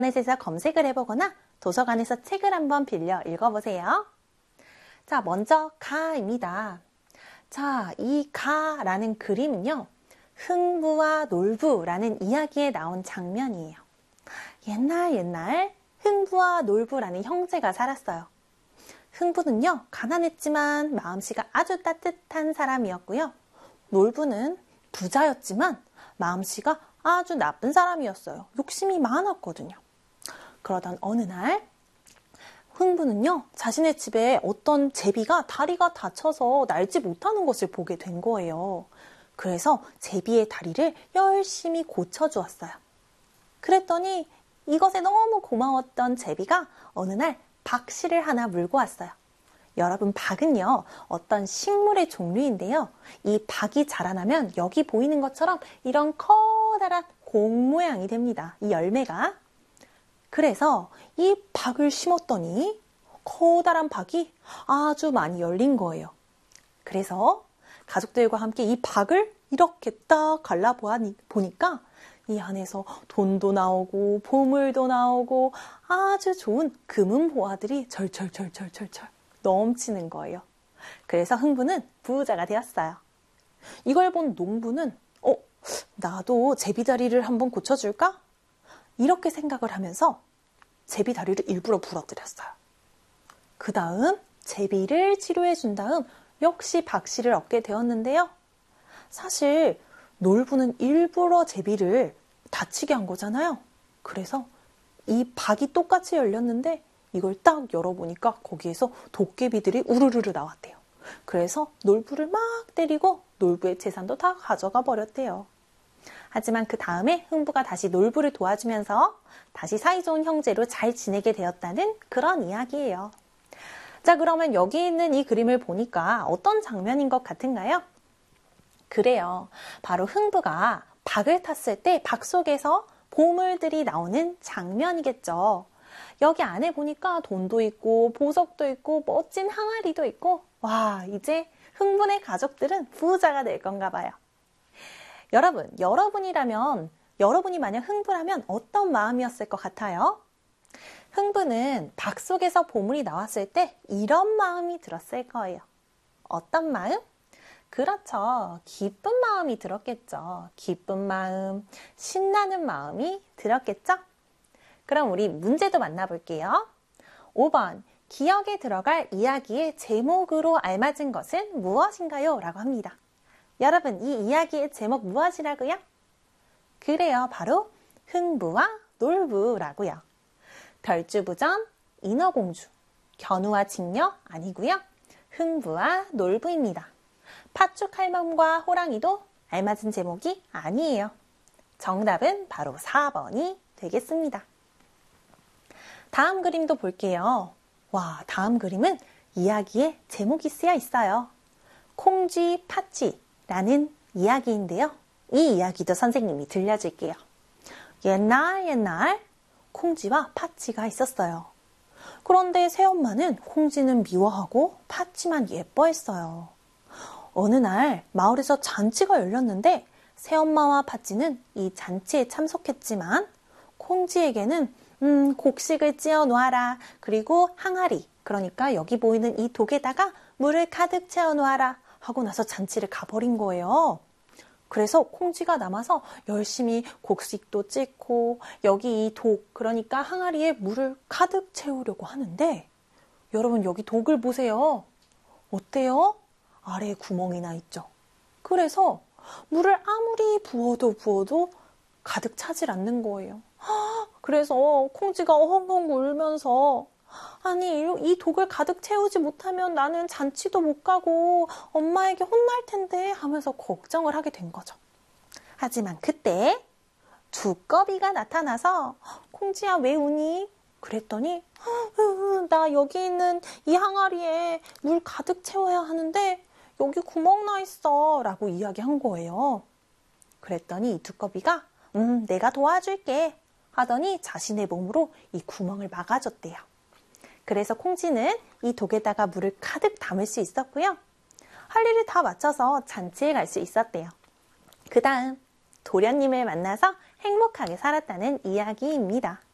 인터넷에서 검색을 해보거나 도서관에서 책을 한번 빌려 읽어보세요. 자, 먼저 가입니다. 자, 이 가라는 그림은요, 흥부와 놀부라는 이야기에 나온 장면이에요. 옛날 흥부와 놀부라는 형제가 살았어요. 흥부는요, 가난했지만 마음씨가 아주 따뜻한 사람이었고요. 놀부는 부자였지만 마음씨가 아주 나쁜 사람이었어요. 욕심이 많았거든요. 그러던 어느 날 흥부는요, 자신의 집에 어떤 제비가 다리가 다쳐서 날지 못하는 것을 보게 된 거예요. 그래서 제비의 다리를 열심히 고쳐주었어요. 그랬더니 이것에 너무 고마웠던 제비가 어느 날 박씨를 하나 물고 왔어요. 여러분, 박은요, 어떤 식물의 종류인데요. 이 박이 자라나면 여기 보이는 것처럼 이런 커다란 공 모양이 됩니다. 이 열매가. 그래서 이 박을 심었더니 커다란 박이 아주 많이 열린 거예요. 그래서 가족들과 함께 이 박을 이렇게 딱 갈라보니까 이 안에서 돈도 나오고 보물도 나오고 아주 좋은 금은 보화들이 절철 넘치는 거예요. 그래서 흥부는 부자가 되었어요. 이걸 본 농부는 나도 제비다리를 한번 고쳐줄까? 이렇게 생각을 하면서 제비다리를 일부러 부러뜨렸어요. 그 다음 제비를 치료해 준 다음 역시 박씨를 얻게 되었는데요. 사실 놀부는 일부러 제비를 다치게 한 거잖아요. 그래서 이 박이 똑같이 열렸는데 이걸 딱 열어보니까 거기에서 도깨비들이 우르르르 나왔대요. 그래서 놀부를 막 때리고 놀부의 재산도 다 가져가 버렸대요. 하지만 그 다음에 흥부가 다시 놀부를 도와주면서 다시 사이좋은 형제로 잘 지내게 되었다는 그런 이야기예요. 자, 그러면 여기 있는 이 그림을 보니까 어떤 장면인 것 같은가요? 그래요. 바로 흥부가 박을 탔을 때 박 속에서 보물들이 나오는 장면이겠죠. 여기 안에 보니까 돈도 있고 보석도 있고 멋진 항아리도 있고, 와, 이제 흥분의 가족들은 부자가 될 건가 봐요. 여러분이 만약 흥부라면 어떤 마음이었을 것 같아요? 흥부는 박 속에서 보물이 나왔을 때 이런 마음이 들었을 거예요. 어떤 마음? 그렇죠. 기쁜 마음이 들었겠죠. 기쁜 마음, 신나는 마음이 들었겠죠? 그럼 우리 문제도 만나볼게요. 5번, 기억에 들어갈 이야기의 제목으로 알맞은 것은 무엇인가요? 라고 합니다. 여러분, 이 이야기의 제목 무엇이라고요? 그래요, 바로 흥부와 놀부라고요. 별주부전, 인어공주, 견우와 직녀 아니고요. 흥부와 놀부입니다. 팥죽 할멈과 호랑이도 알맞은 제목이 아니에요. 정답은 바로 4번이 되겠습니다. 다음 그림도 볼게요. 와, 다음 그림은 이야기에 제목이 쓰여 있어요. 콩쥐, 팥쥐라는 이야기인데요. 이 이야기도 선생님이 들려줄게요. 옛날 콩쥐와 팥쥐가 있었어요. 그런데 새엄마는 콩쥐는 미워하고 팥쥐만 예뻐했어요. 어느 날 마을에서 잔치가 열렸는데 새엄마와 팥쥐는 이 잔치에 참석했지만 콩쥐에게는 곡식을 찧어 놓아라. 그리고 항아리, 그러니까 여기 보이는 이 독에다가 물을 가득 채워 놓아라 하고 나서 잔치를 가버린 거예요. 그래서 콩쥐가 남아서 열심히 곡식도 찢고 여기 이 독, 그러니까 항아리에 물을 가득 채우려고 하는데, 여러분 여기 독을 보세요. 어때요? 아래에 구멍이 나 있죠. 그래서 물을 아무리 부어도 가득 차질 않는 거예요. 그래서 콩쥐가 엉엉 울면서, 아니, 이 독을 가득 채우지 못하면 나는 잔치도 못 가고 엄마에게 혼날 텐데 하면서 걱정을 하게 된 거죠. 하지만 그때 두꺼비가 나타나서, 콩쥐야 왜 우니? 그랬더니 나 여기 있는 이 항아리에 물 가득 채워야 하는데 여기 구멍 나 있어 라고 이야기한 거예요. 그랬더니 이 두꺼비가 내가 도와줄게 하더니 자신의 몸으로 이 구멍을 막아줬대요. 그래서 콩쥐는 이 독에다가 물을 가득 담을 수 있었고요. 할 일을 다 마쳐서 잔치에 갈 수 있었대요. 그 다음 도련님을 만나서 행복하게 살았다는 이야기입니다.